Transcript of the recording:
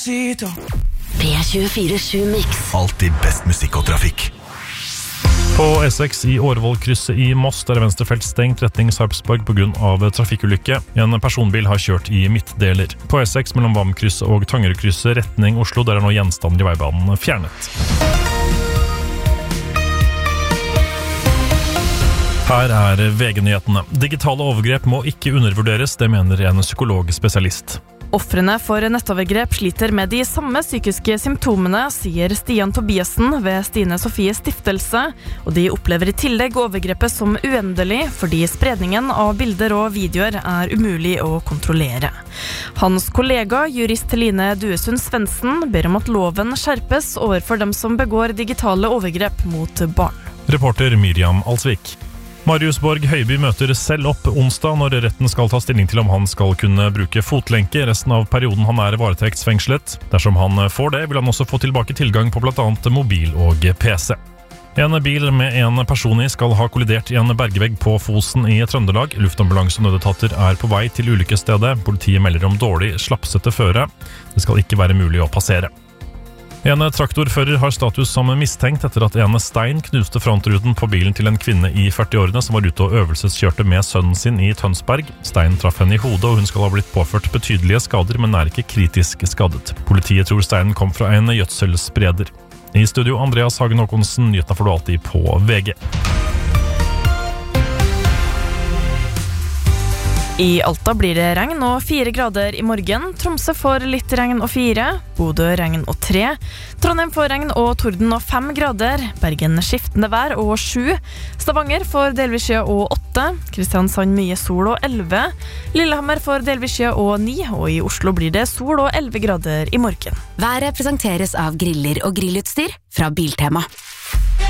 P24-7 Mix. Alltid best musikk og trafikk. På E6 i Årvollkrysset i Moss der er venstre felt stengt retning Sarpsborg på grunn av trafikkulykke. En personbil har kjørt i midtdeler. På E6 mellom Vamkrysset og Tangerudkrysset retning Oslo der er nå gjenstander i veibanen fjernet. Her er VG-nyhetene. Digitale overgrep må ikke undervurderes, det mener en psykologspesialist. Ofrene for nettovergrep sliter med de samme psykiske symptomene, sier Stian Tobiasen ved Stine Sofie Stiftelse, og de opplever i tillegg overgrepet som uendelig fordi spredningen av bilder og videoer er umulig å kontrollere. Hans kollega, jurist Line Duesund Svendsen, ber om at loven skjerpes overfor dem som begår digitale overgrep mot barn. Reporter Miriam Alsvik. Marius Borg Høiby møter selv opp onsdag når retten skal ta stilling til om han skal kunne bruke fotlenke resten av perioden han er varetektsfengslet. Dersom han får det, vil han også få tilbake tilgang på blant annet mobil og PC. En bil med en person i skal ha kollidert i en bergvegg på Fosen i Trøndelag. Luftambulanse og nødetater er på vei til ulykkesstedet. Politiet melder om dårlig slapsete føre. Det skal ikke være mulig å passere. En traktorfører har status som mistenkt etter at en stein knuste frontruten på bilen til en kvinne i 40-årene som var ute og øvelseskjørte med sønnen sin i Tønsberg. Steinen traff henne i hodet, og hun skal ha blitt påført betydelige skader, men er ikke kritisk skadet. Politiet tror steinen kom fra en gjødselspreder. I studio Andreas Hagen Håkonsen, nyhetene får du alltid på VG. I Alta blir det regn og 4 grader i morgen. Tromsø får litt regn og 4. Bodø regn og 3. Trondheim får regn og torden og 5 grader. Bergen skiftende vær og 7. Stavanger får delvis skya og 8. Kristiansand mye sol og 11. Lillehammer får delvis skya og 9. Og i Oslo blir det sol og 11 grader i morgen. Været presenteres av griller og grillutstyr fra Biltema.